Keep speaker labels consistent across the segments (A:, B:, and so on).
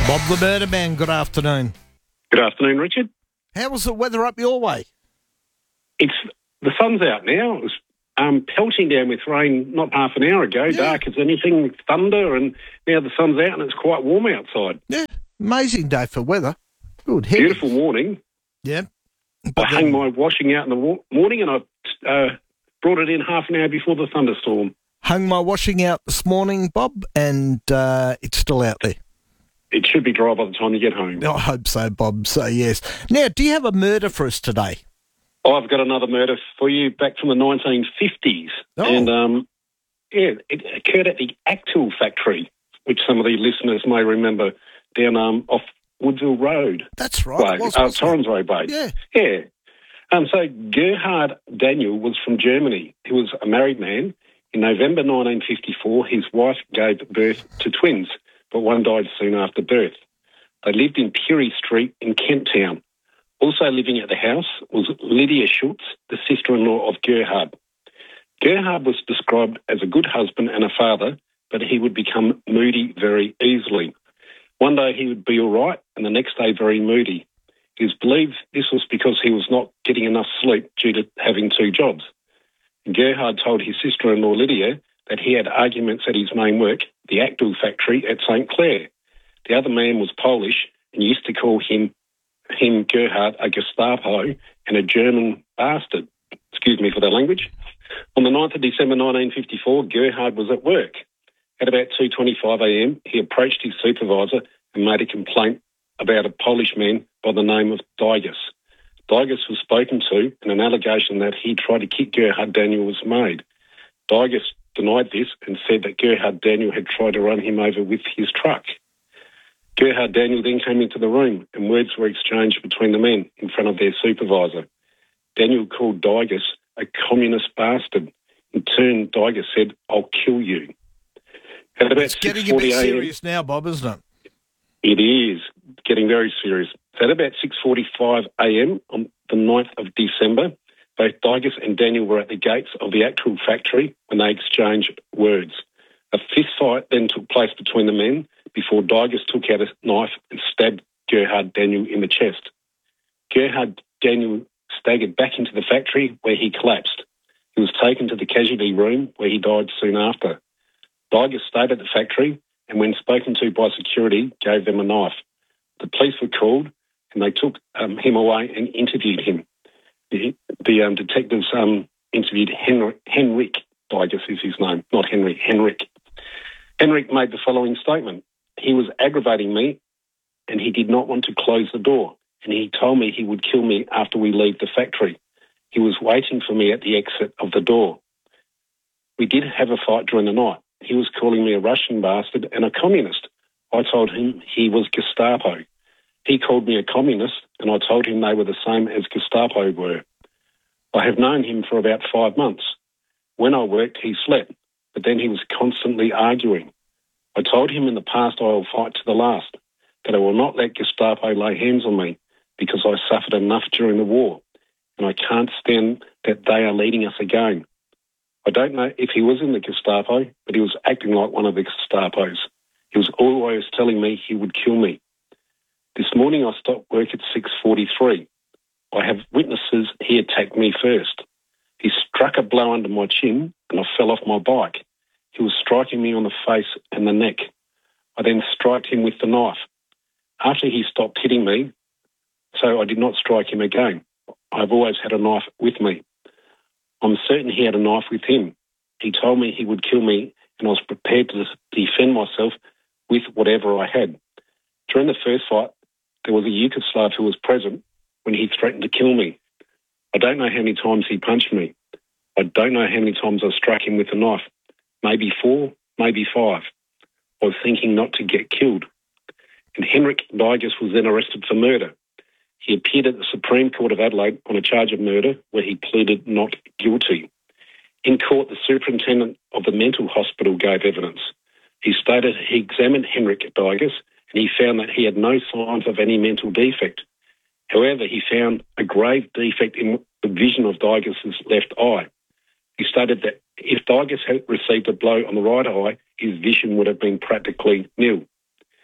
A: Bob the Murder Man, good afternoon.
B: Good afternoon, Richard.
A: How was the weather up your way?
B: The sun's out now. It was pelting down with rain not half an hour ago, dark as anything, with thunder, and now the sun's out and it's quite warm outside.
A: Yeah, amazing day for weather. Good heavens.
B: Beautiful morning.
A: Yeah.
B: I hung my washing out in the morning and I brought it in half an hour before the thunderstorm.
A: Hung my washing out this morning, Bob, and it's still out there.
B: It should be dry by the time you get home.
A: I hope so, Bob. So, yes. Now, do you have a murder for us today?
B: I've got another murder for you back from the 1950s.
A: Oh.
B: And, it occurred at the Actil factory, which some of the listeners may remember, down off Woodville Road.
A: That's right.
B: Torrens Road Way.
A: Yeah.
B: Yeah. So Gerhard Daniel was from Germany. He was a married man. In November 1954, his wife gave birth to twins, but one died soon after birth. They lived in Peary Street in Kent Town. Also living at the house was Lydia Schultz, the sister-in-law of Gerhard. Gerhard was described as a good husband and a father, but he would become moody very easily. One day he would be all right, and the next day very moody. It is believed this was because he was not getting enough sleep due to having two jobs. Gerhard told his sister-in-law Lydia that he had arguments at his main work, the Actil factory at St. Clair. The other man was Polish and used to call him Gerhard, a Gestapo and a German bastard. Excuse me for the language. On the 9th of December 1954, Gerhard was at work. At about 2:25 a.m., he approached his supervisor and made a complaint about a Polish man by the name of Dygas. Dygas was spoken to, and an allegation that he tried to kick Gerhard Daniel was made. Dygas denied this and said that Gerhard Daniel had tried to run him over with his truck. Gerhard Daniel then came into the room and words were exchanged between the men in front of their supervisor. Daniel called Dygas a communist bastard. In turn, Dygas said, "I'll kill you." At about
A: It's getting a bit serious now, Bob, isn't it?
B: It is getting very serious. So at about 6:45 a.m. on the 9th of December, both Dygas and Daniel were at the gates of the Actil factory when they exchanged words. A fist fight then took place between the men before Dygas took out a knife and stabbed Gerhard Daniel in the chest. Gerhard Daniel staggered back into the factory where he collapsed. He was taken to the casualty room where he died soon after. Dygas stayed at the factory and when spoken to by security, gave them a knife. The police were called and they took him away and interviewed him. The detectives interviewed Henrik. Dygas is his name, not Henry, Henrik. Henrik made the following statement. He was aggravating me and he did not want to close the door and he told me he would kill me after we leave the factory. He was waiting for me at the exit of the door. We did have a fight during the night. He was calling me a Russian bastard and a communist. I told him he was Gestapo. He called me a communist and I told him they were the same as Gestapo were. I have known him for about 5 months. When I worked, he slept, but then he was constantly arguing. I told him in the past I will fight to the last, that I will not let Gestapo lay hands on me because I suffered enough during the war and I can't stand that they are leading us again. I don't know if he was in the Gestapo, but he was acting like one of the Gestapos. He was always telling me he would kill me. This morning I stopped work at 6:43. I have witnesses he attacked me first. He struck a blow under my chin and I fell off my bike. He was striking me on the face and the neck. I then struck him with the knife. After he stopped hitting me, so I did not strike him again. I've always had a knife with me. I'm certain he had a knife with him. He told me he would kill me and I was prepared to defend myself with whatever I had. During the first fight, there was a Yugoslav who was present when he threatened to kill me. I don't know how many times he punched me. I don't know how many times I struck him with a knife. Maybe 4, maybe 5. I was thinking not to get killed. And Henrik Dygas was then arrested for murder. He appeared at the Supreme Court of Adelaide on a charge of murder where he pleaded not guilty. In court, the superintendent of the mental hospital gave evidence. He stated he examined Henrik Dygas and he found that he had no signs of any mental defect. However, he found a grave defect in the vision of Dygas's left eye. He stated that if Dygas had received a blow on the right eye, his vision would have been practically nil.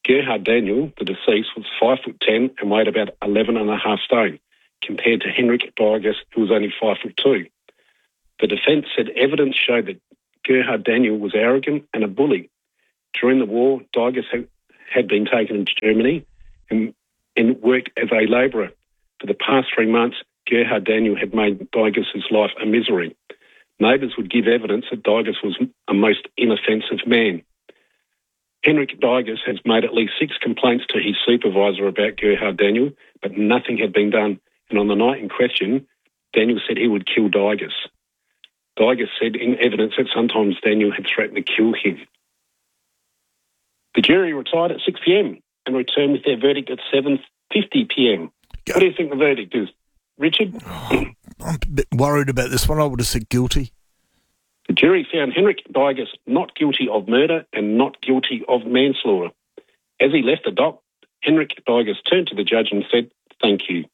B: Gerhard Daniel, the deceased, was 5'10" and weighed about 11.5 stone, compared to Henrik Dygus, who was only 5'2". The defence said evidence showed that Gerhard Daniel was arrogant and a bully. During the war, Dygus had been taken to Germany and worked as a labourer. For the past 3 months, Gerhard Daniel had made Dygus's life a misery. Neighbours would give evidence that Dygus was a most inoffensive man. Henrik Dygus has made at least 6 complaints to his supervisor about Gerhard Daniel, but nothing had been done. And on the night in question, Daniel said he would kill Dygus. Dygus said in evidence that sometimes Daniel had threatened to kill him. The jury retired at 6 p.m. and returned with their verdict at 7:50 p.m. What do you think the verdict is, Richard?
A: I'm a bit worried about this one. I would have said guilty.
B: The jury found Henrik Dygus not guilty of murder and not guilty of manslaughter. As he left the dock, Henrik Dygus turned to the judge and said, "Thank you."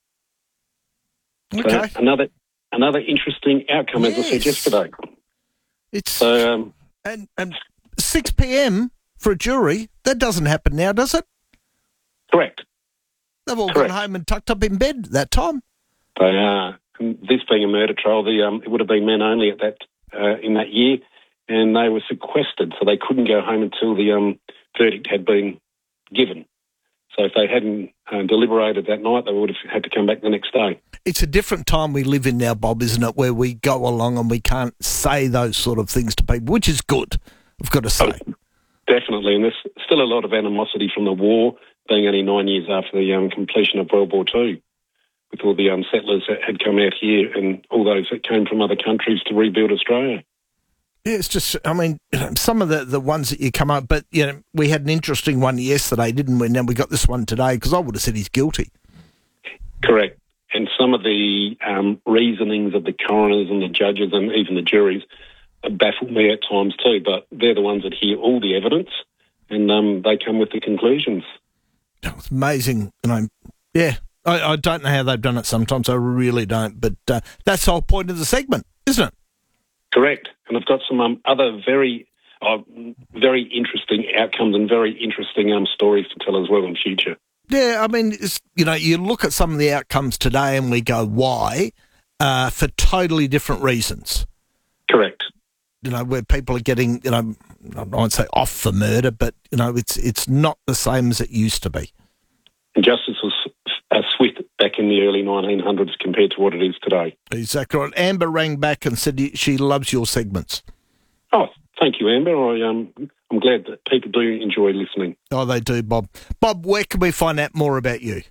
A: Okay.
B: So another interesting outcome, as I said yesterday.
A: It's
B: So,
A: and 6 p.m. for a jury, that doesn't happen now, does it?
B: correct.
A: They've all
B: Correct.
A: gone home and tucked up in bed that time.
B: They are. And this being a murder trial, it would have been men only at that in that year, and they were sequestered, so they couldn't go home until the verdict had been given. So if they hadn't deliberated that night, they would have had to come back the next day.
A: It's a different time we live in now, Bob, isn't it, where we go along and we can't say those sort of things to people, which is good, I've got to say.
B: Definitely, and there's still a lot of animosity from the war, being only 9 years after the completion of World War II, with all the settlers that had come out here and all those that came from other countries to rebuild Australia.
A: Yeah, it's just, I mean, some of the ones that you come up, but, we had an interesting one yesterday, didn't we? Now we got this one today, because I would have said he's guilty.
B: Correct. And some of the reasonings of the coroners and the judges and even the juries baffle me at times too, but they're the ones that hear all the evidence and they come with the conclusions.
A: It's amazing. Yeah, I don't know how they've done it sometimes. I really don't. But that's the whole point of the segment, isn't it?
B: Correct. And I've got some other very interesting outcomes and very interesting stories to tell as well in future.
A: Yeah, I mean, you look at some of the outcomes today and we go, why? For totally different reasons.
B: Correct.
A: Where people are getting, I won't say off for murder, but, it's not the same as it used to be.
B: And justice was swift back in the early 1900s compared to what it is today.
A: Exactly right. Amber rang back and said she loves your segments.
B: Oh, thank you, Amber. I'm glad that people do enjoy listening.
A: Oh, they do, Bob. Bob, where can we find out more about you?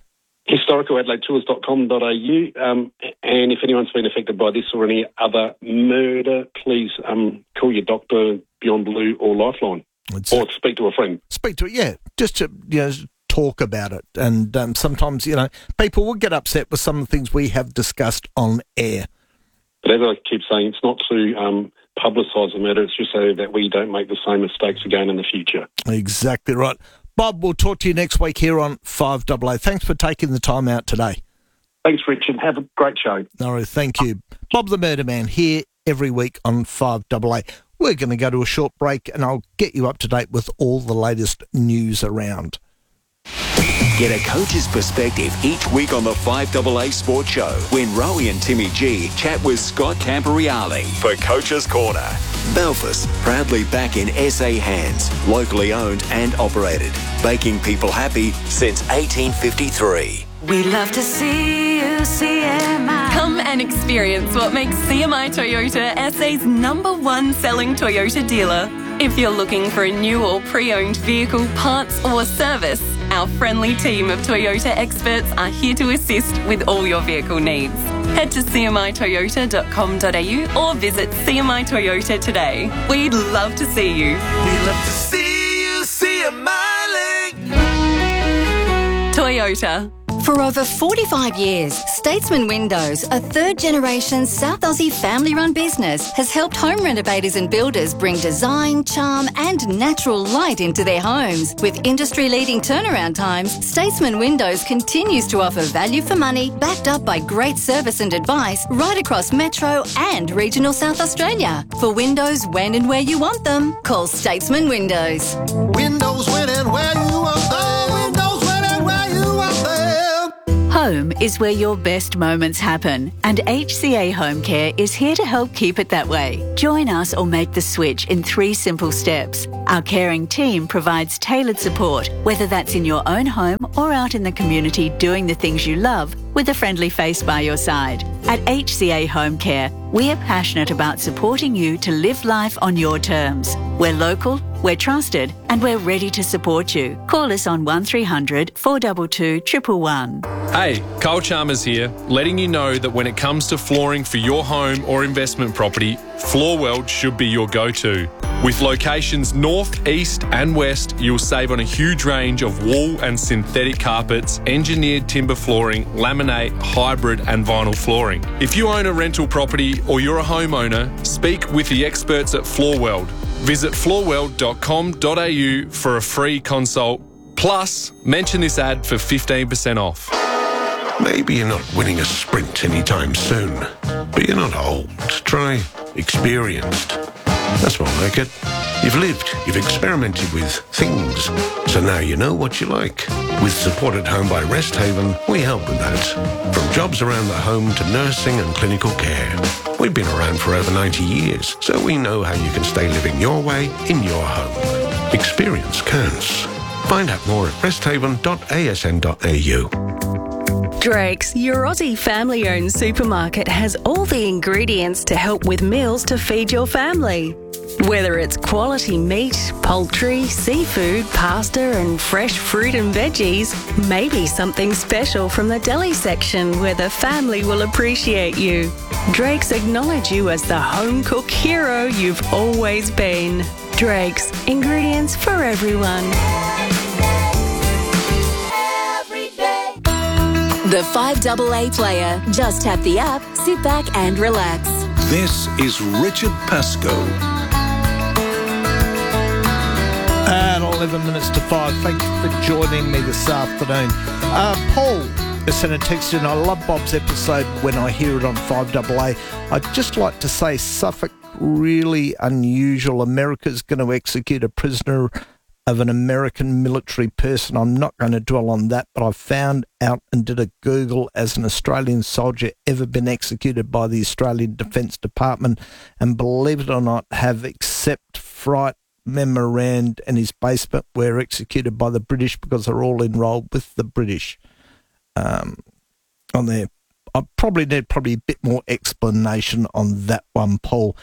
B: historicaladelaidetours.com.au, and if anyone's been affected by this or any other murder, please call your doctor, Beyond Blue or Lifeline, or speak to a friend.
A: Speak to it, yeah, just to talk about it. And sometimes, people will get upset with some of the things we have discussed on air.
B: But as I keep saying, it's not to publicise the murder, it's just so that we don't make the same mistakes again in the future.
A: Exactly right. Bob, we'll talk to you next week here on 5AA. Thanks for taking the time out today.
B: Thanks, Richard. Have a great show.
A: No, thank you. Bob the Murder Man here every week on 5AA. We're going to go to a short break and I'll get you up to date with all the latest news around.
C: Get a coach's perspective each week on the 5AA Sports Show when Rowie and Timmy G chat with Scott Camporeale for Coach's Corner. Belfast, proudly back in SA hands, locally owned and operated, making people happy since 1853.
D: We love to see you, CMI.
E: Come and experience what makes CMI Toyota SA's #1 selling Toyota dealer. If you're looking for a new or pre-owned vehicle, parts or service, our friendly team of Toyota experts are here to assist with all your vehicle needs. Head to cmitoyota.com.au or visit CMI Toyota today. We'd love to see you.
F: We love to see you, CMI.
E: Toyota.
G: For over 45 years, Statesman Windows, a third-generation South Aussie family-run business, has helped home renovators and builders bring design, charm and natural light into their homes. With industry-leading turnaround times, Statesman Windows continues to offer value for money, backed up by great service and advice right across Metro and regional South Australia. For windows when and where you want them, call Statesman Windows.
F: Windows when and where you want them.
H: home is where your best moments happen, and HCA Home Care is here to help keep it that way. Join us or make the switch in 3 simple steps. Our caring team provides tailored support, whether that's in your own home or out in the community doing the things you love with a friendly face by your side. At HCA Home Care, we are passionate about supporting you to live life on your terms. We're local, we're trusted, and we're ready to support you. Call us on 1300 422 111.
I: Hey, Carl Chalmers here, letting you know that when it comes to flooring for your home or investment property, Floorworld should be your go-to. With locations north, east and west, you'll save on a huge range of wool and synthetic carpets, engineered timber flooring, laminate, hybrid and vinyl flooring. If you own a rental property or you're a homeowner, speak with the experts at Floorworld. Visit floorworld.com.au for a free consult. Plus, mention this ad for 15% off.
J: Maybe you're not winning a sprint anytime soon, but you're not old. Try experienced. That's more like it. You've lived, you've experimented with things, so now you know what you like. With Support at Home by Resthaven, we help with that. From jobs around the home to nursing and clinical care. We've been around for over 90 years, so we know how you can stay living your way in your home. Experience counts. Find out more at resthaven.asn.au.
K: Drake's, your Aussie family-owned supermarket, has all the ingredients to help with meals to feed your family. Whether it's quality meat, poultry, seafood, pasta and fresh fruit and veggies, maybe something special from the deli section where the family will appreciate you. Drake's acknowledge you as the home cook hero you've always been. Drake's, ingredients for everyone.
G: The 5AA player. Just tap the app, sit back and relax.
C: This is Richard Pascoe.
A: At 11 minutes to 5. Thank you for joining me this afternoon. Paul has sent a text in. I love Bob's episode when I hear it on 5AA. I'd just like to say Suffolk, really unusual. America's going to execute a prisoner of an American military person. I'm not going to dwell on that, but I found out and did a Google, as an Australian soldier ever been executed by the Australian Defence Department, and believe it or not, have except Fright Memorand and his basement were executed by the British because they're all enrolled with the British on there. I probably need a bit more explanation on that one, Paul.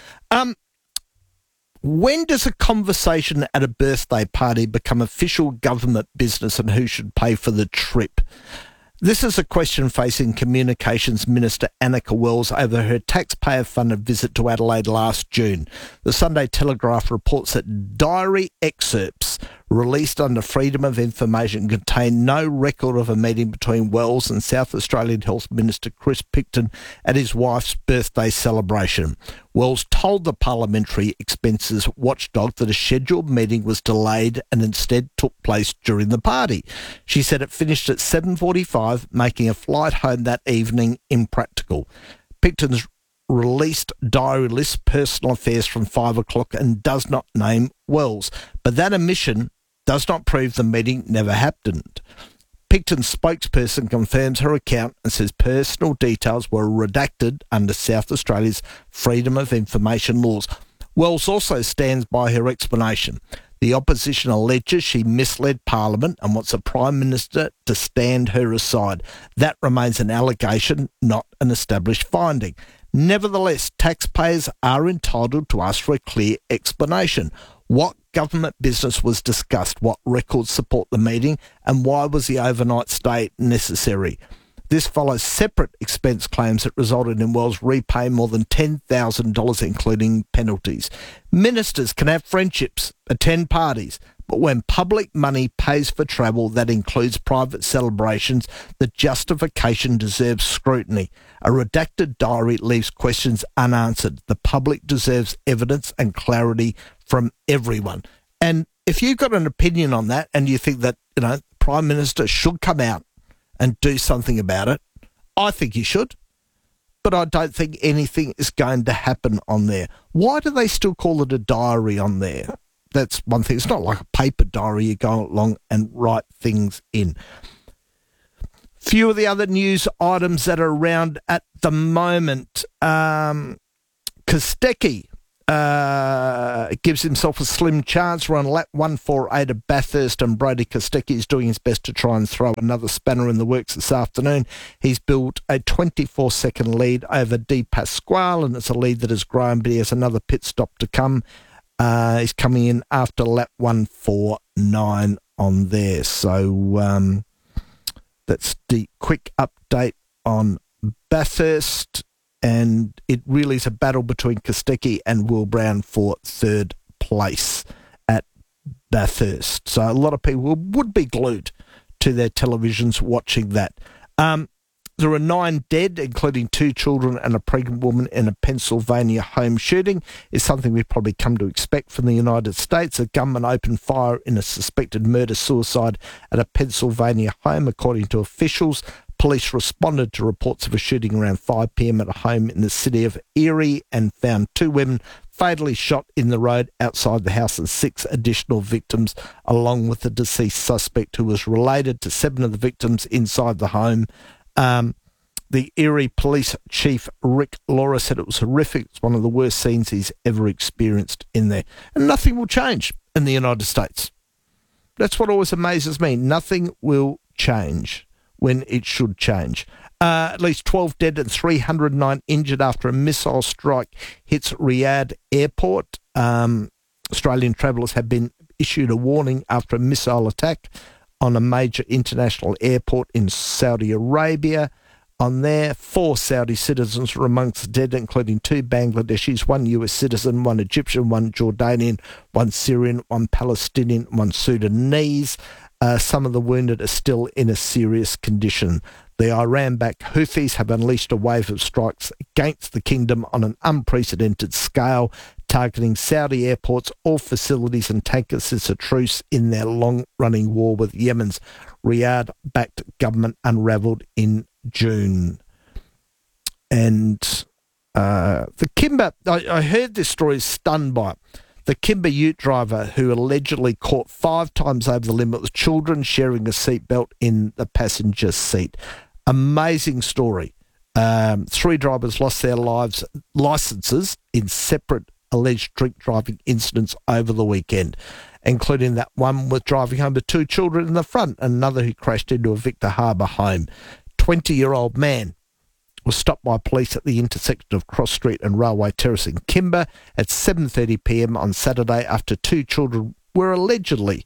A: When does a conversation at a birthday party become official government business, and who should pay for the trip? This is a question facing Communications Minister Annika Wells over her taxpayer-funded visit to Adelaide last June. The Sunday Telegraph reports that diary excerpts released under Freedom of Information contain no record of a meeting between Wells and South Australian Health Minister Chris Picton at his wife's birthday celebration. Wells told the Parliamentary Expenses Watchdog that a scheduled meeting was delayed and instead took place during the party. She said it finished at 7:45, making a flight home that evening impractical. Picton's released diary lists personal affairs from 5 o'clock and does not name Wells, but that omission does not prove the meeting never happened. Picton's spokesperson confirms her account and says personal details were redacted under South Australia's Freedom of Information laws. Wells also stands by her explanation. The opposition alleges she misled Parliament and wants the Prime Minister to stand her aside. That remains an allegation, not an established finding. Nevertheless, taxpayers are entitled to ask for a clear explanation. What government business was discussed? What records support the meeting? And why was the overnight stay necessary? This follows separate expense claims that resulted in Wells repaying more than $10,000, including penalties. Ministers can have friendships, attend parties, but when public money pays for travel that includes private celebrations, the justification deserves scrutiny. A redacted diary leaves questions unanswered. The public deserves evidence and clarity from everyone. And if you've got an opinion on that and you think that, the Prime Minister should come out and do something about it, I think he should. But I don't think anything is going to happen on there. Why do they still call it a diary on there? That's one thing. It's not like a paper diary. You go along and write things in. Few of the other news items that are around at the moment. Kostecki gives himself a slim chance. We're on lap 148 of Bathurst, and Brody Kostecki is doing his best to try and throw another spanner in the works this afternoon. He's built a 24-second lead over De Pasquale, and it's a lead that has grown, but he has another pit stop to come. He's coming in after lap 149 on there. So that's the quick update on Bathurst. And it really is a battle between Kostecki and Will Brown for third place at Bathurst. So a lot of people would be glued to their televisions watching that. There are 9 dead, including 2 children and a pregnant woman in a Pennsylvania home shooting. It's something we've probably come to expect from the United States. A gunman opened fire in a suspected murder-suicide at a Pennsylvania home, according to officials. Police responded to reports of a shooting around 5 p.m. at a home in the city of Erie and found 2 women fatally shot in the road outside the house and 6 additional victims, along with the deceased suspect who was related to 7 of the victims inside the home. The Erie Police Chief Rick Laura said it was horrific. It's one of the worst scenes he's ever experienced in there. And nothing will change in the United States. That's what always amazes me. Nothing will change when it should change. At least 12 dead and 309 injured after a missile strike hits Riyadh Airport. Australian travellers have been issued a warning after a missile attack on a major international airport in Saudi Arabia. On there, 4 Saudi citizens were amongst the dead, including 2 Bangladeshis, 1 US citizen, 1 Egyptian, 1 Jordanian, 1 Syrian, 1 Palestinian, 1 Sudanese. Some of the wounded are still in a serious condition. The Iran-backed Houthis have unleashed a wave of strikes against the kingdom on an unprecedented scale, targeting Saudi airports, all facilities and tankers since a truce in their long-running war with Yemen's Riyadh-backed government unravelled in June. And the Kimber, I heard this story, stunned by it. The Kimber ute driver who allegedly caught 5 times over the limit with children sharing a seatbelt in the passenger seat. Amazing story. 3 drivers lost their licenses in separate alleged drink driving incidents over the weekend, including that one with driving home with 2 children in the front, and another who crashed into a Victor Harbour home. 20-year-old man was stopped by police at the intersection of Cross Street and Railway Terrace in Kimber at 7:30 p.m. on Saturday after 2 children were allegedly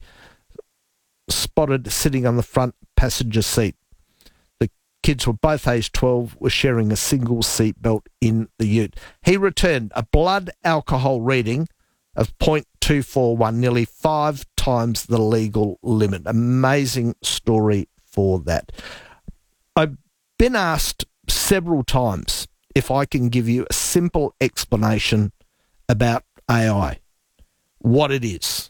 A: spotted sitting on the front passenger seat. The kids were both aged 12, were sharing a single seat belt in the ute. He returned a blood alcohol reading of 0.241, nearly 5 times the legal limit. Amazing story for that. I've been asked several times if I can give you a simple explanation about AI, what it is.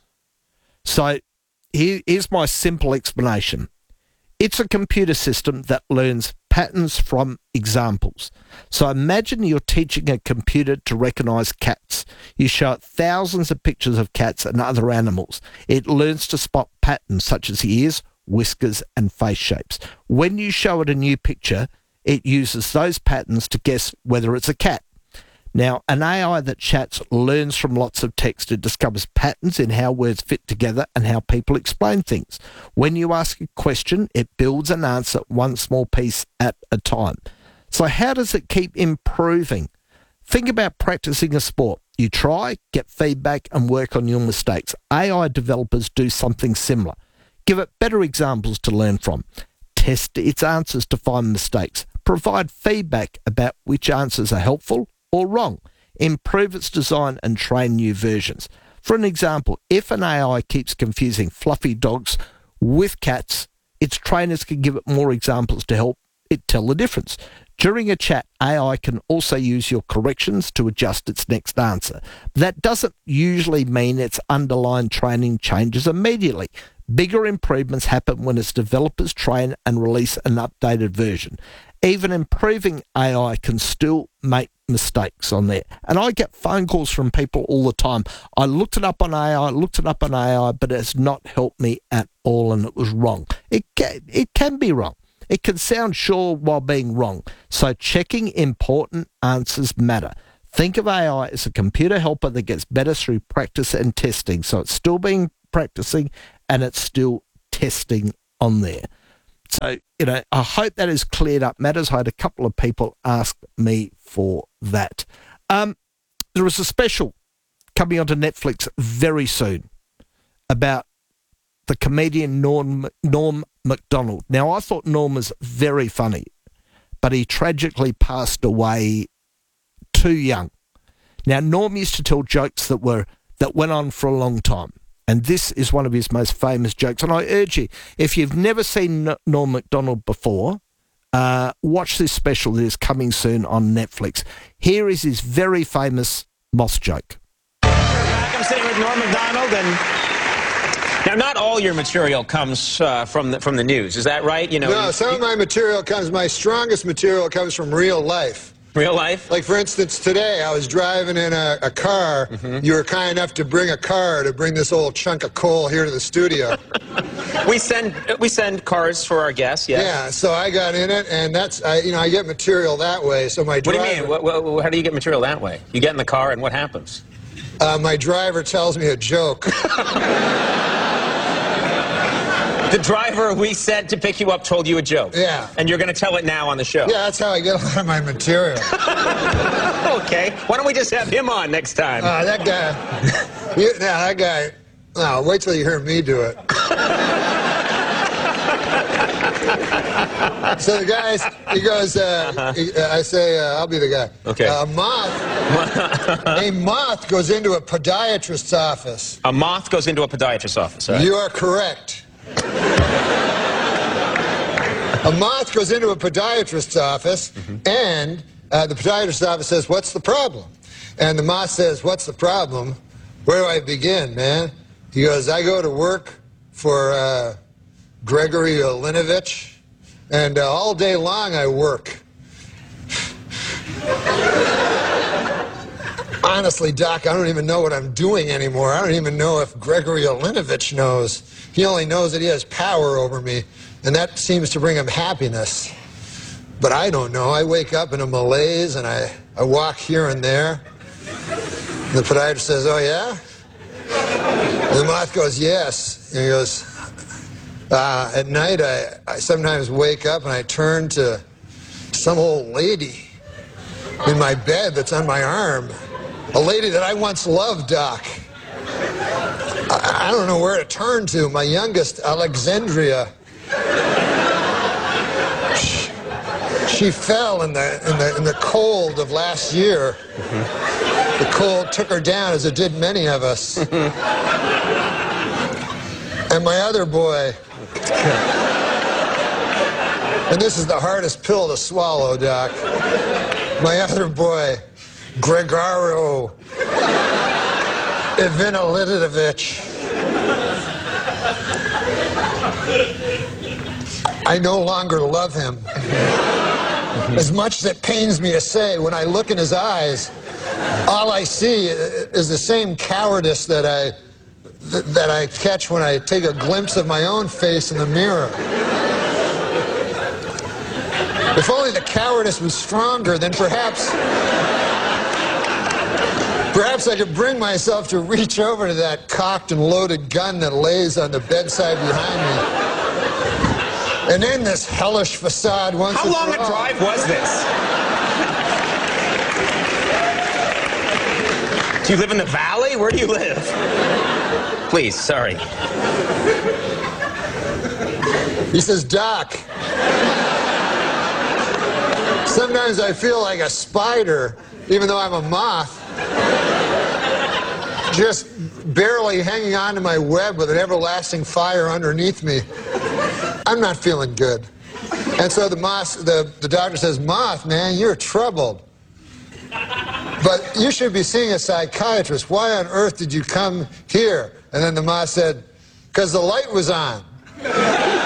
A: So here's my simple explanation. It's a computer system that learns patterns from examples. So imagine you're teaching a computer to recognise cats. You show it thousands of pictures of cats and other animals. It learns to spot patterns such as ears, whiskers and face shapes. When you show it a new picture, it uses those patterns to guess whether it's a cat. Now, an AI that chats learns from lots of text. It discovers patterns in how words fit together and how people explain things. When you ask a question, it builds an answer one small piece at a time. So how does it keep improving? Think about practicing a sport. You try, get feedback and work on your mistakes. AI developers do something similar. Give it better examples to learn from. Test its answers to find mistakes. Provide feedback about which answers are helpful or wrong. Improve its design and train new versions. For an example, if an AI keeps confusing fluffy dogs with cats, its trainers can give it more examples to help it tell the difference. During a chat, AI can also use your corrections to adjust its next answer. That doesn't usually mean its underlying training changes immediately. Bigger improvements happen when its developers train and release an updated version. Even improving AI can still make mistakes on there. And I get phone calls from people all the time. I looked it up on AI, but it has not helped me at all and it was wrong. It can be wrong. It can sound sure while being wrong, so checking important answers matter. Think of AI as a computer helper that gets better through practice and testing. So it's still being practicing and it's still testing on there. So, I hope that is cleared up matters. I had a couple of people ask me for that. There is a special coming onto Netflix very soon about the comedian Norm Macdonald. Now, I thought Norm was very funny, but he tragically passed away too young. Now, Norm used to tell jokes that went on for a long time, and this is one of his most famous jokes. And I urge you, if you've never seen Norm Macdonald before, watch this special that is coming soon on Netflix. Here is his very famous Moss joke.
L: I'm sitting with Norm Macdonald, and now not all your material comes from the news. Is that right?
M: No, some of my material my strongest material comes from real life.
L: Real life?
M: Like, for instance, today I was driving in a car. Mm-hmm. You were kind enough to bring a car to bring this old chunk of coal here to the studio.
L: We send cars for our guests, yes.
M: Yeah, so I got in it, and I get material that way. So my driver...
L: What do you mean? How do you get material that way? You get in the car, and what happens?
M: My driver tells me a joke.
L: The driver we sent to pick you up told you a joke.
M: Yeah.
L: And you're going to tell it now on the show.
M: Yeah, that's how I get a lot of my material.
L: Okay. Why don't we just have him on next time?
M: That guy. No, wait till you hear me do it. So the guy, he goes, I say, I'll be the guy.
L: Okay.
M: A moth goes into a podiatrist's office.
L: A moth goes into a podiatrist's office, right?
M: You are correct. A moth goes into a podiatrist's office, and the podiatrist's office says, "What's the problem?" And the moth says, "What's the problem? Where do I begin, man?" He goes, "I go to work for Gregory Olinovich, and all day long I work." Honestly, Doc, I don't even know what I'm doing anymore. I don't even know if Gregory Olinovich knows. He only knows that he has power over me, and that seems to bring him happiness. But I don't know. I wake up in a malaise, and I walk here and there. And the podiatrist says, "Oh, yeah?" And the moth goes, "Yes." And he goes, at night, I sometimes wake up, and I turn to some old lady in my bed that's on my arm. A lady that I once loved, Doc. I don't know where to turn to. My youngest, Alexandria. She fell in the cold of last year. The cold took her down, as it did many of us. And my other boy. And this is the hardest pill to swallow, Doc. My other boy, Gregorio Ivanilidovich. I no longer love him. As much as it pains me to say, when I look in his eyes, all I see is the same cowardice that I catch when I take a glimpse of my own face in the mirror. If only the cowardice was stronger, then perhaps I could bring myself to reach over to that cocked and loaded gun that lays on the bedside behind me and end this hellish facade once and for all.
L: How long a drive was this? Do you live in the valley? Where do you live? Please, sorry.
M: He says, "Doc, sometimes I feel like a spider, even though I'm a moth, just barely hanging on to my web with an everlasting fire underneath me. I'm not feeling good." And so the doctor says, "Moth, man, you're troubled. But you should be seeing a psychiatrist. Why on earth did you come here?" And then the moth said, "Because the light was on."